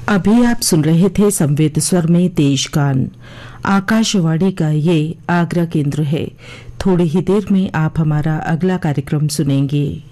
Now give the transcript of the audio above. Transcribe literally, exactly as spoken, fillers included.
अभी आप सुन रहे थे संवेद स्वर में देशगान। आकाशवाणी का ये आगरा केंद्र है। थोड़ी ही देर में आप हमारा अगला कार्यक्रम सुनेंगे।